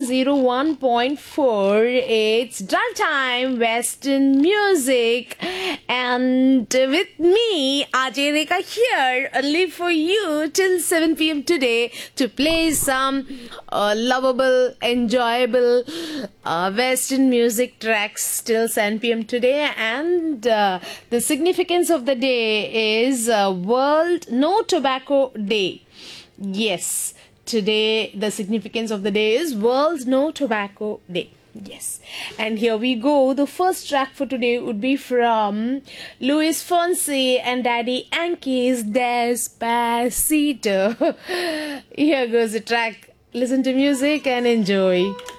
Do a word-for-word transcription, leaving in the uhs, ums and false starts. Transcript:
zero one point four. It's drive time, Western music, and with me, Ajay Rekha here, only for you till seven p m today to play some uh, lovable, enjoyable uh, Western music tracks till seven p m today. And uh, the significance of the day is uh, World No Tobacco Day. Yes, today the significance of the day is World No Tobacco Day. Yes, and here we go. The first track for today would be from Luis Fonsi and Daddy Yankee's Despacito. Here goes the track. Listen to music and enjoy.